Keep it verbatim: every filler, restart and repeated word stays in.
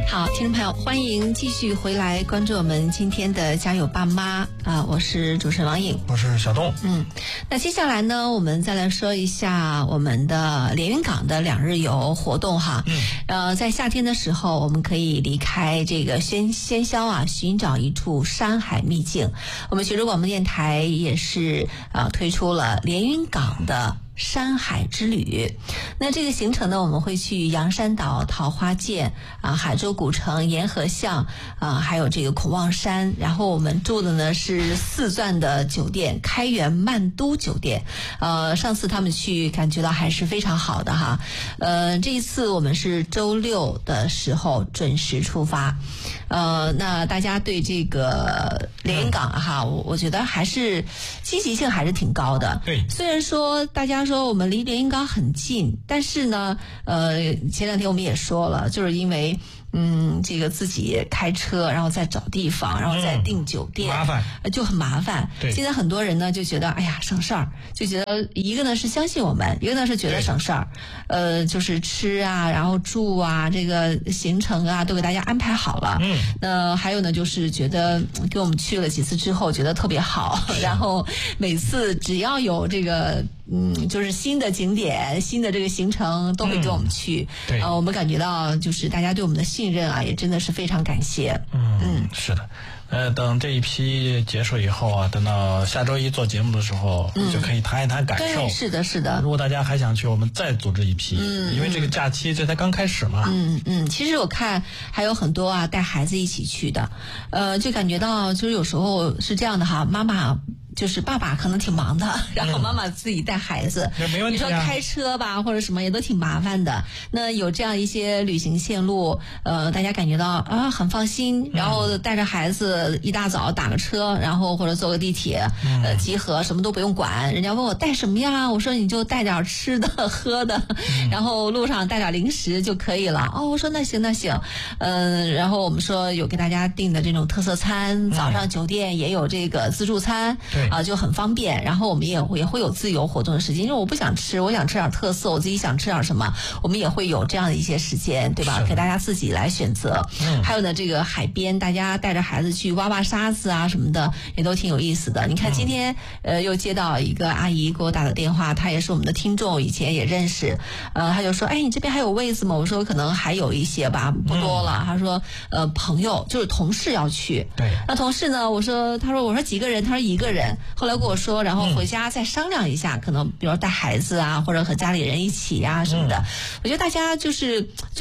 好，听众朋友，欢迎继续回来关注我们今天的家有爸妈啊，我是主持人王颖， 我是小东。 嗯，那接下来呢，我们再来说一下我们的连云港的两日游活动哈。嗯，呃，在夏天的时候，我们可以离开这个喧喧嚣啊，寻找一处山海秘境。我们学州广播电台也是呃推出了连云港的山海之旅。那这个行程呢，我们会去洋山岛、桃花涧啊、海州古城、沿河巷啊，还有这个孔望山。然后我们住的呢是四钻的酒店，开元曼都酒店。呃，上次他们去感觉到还是非常好的哈。呃，这一次我们是周六的时候准时出发。呃，那大家对这个连云港哈，我我觉得还是积极性还是挺高的。 对， 虽然说大家说我们离连云港很近，但是呢，呃，前两天我们也说了，就是因为嗯，这个自己开车，然后再找地方，然后再订酒店， 嗯、麻烦， 就很麻烦。 对， 现在很多人呢就觉得，哎呀，省事儿，就觉得一个呢是相信我们，一个呢是觉得省事儿，呃，就是吃啊，然后住啊，这个行程啊都给大家安排好了。 嗯， 那还有呢，就是觉得跟我们去了几次之后，觉得特别好，然后每次只要有这个。嗯，就是新的景点、新的这个行程都会跟我们去， 嗯、对， 呃，我们感觉到就是大家对我们的信任啊，也真的是非常感谢。 嗯嗯，是的，呃，等这一批结束以后啊，等到下周一做节目的时候，嗯、就可以谈一谈感受。 对，是的，是的。 如果大家还想去，我们再组织一批，嗯，因为这个假期这才刚开始嘛。 嗯嗯，其实我看还有很多啊带孩子一起去的，呃，就感觉到就是有时候是这样的哈，妈妈。就是爸爸可能挺忙的，然后妈妈自己带孩子， 嗯、没问题啊。 你说开车吧或者什么也都挺麻烦的。那有这样一些旅行线路，呃，大家感觉到啊很放心，然后带着孩子一大早打个车，然后或者坐个地铁， 嗯、 呃，集合什么都不用管。人家问我带什么呀？我说你就带点吃的喝的， 嗯、 然后路上带点零食就可以了。哦，我说那行那行，嗯、呃，然后我们说有给大家订的这种特色餐，早上酒店也有这个自助餐。 对。 啊，就很方便。然后我们也也会有自由活动的时间，因为我不想吃，我想吃点特色，我自己想吃点什么，我们也会有这样的一些时间，对吧？给大家自己来选择。嗯。还有呢，这个海边，大家带着孩子去挖挖沙子啊什么的，也都挺有意思的。你看今天、嗯、呃又接到一个阿姨给我打的电话，她也是我们的听众，以前也认识。呃，她就说：“哎，你这边还有位子吗？”我说：“可能还有一些吧，不多了。嗯”她说：“呃，朋友就是同事要去。” 对。 那同事呢？我说：“她说我说几个人？”她说一个人。后来跟我说，然后回家再商量一下，嗯、可能比如带孩子啊，或者和家里人一起啊什么的。嗯、我觉得大家就是。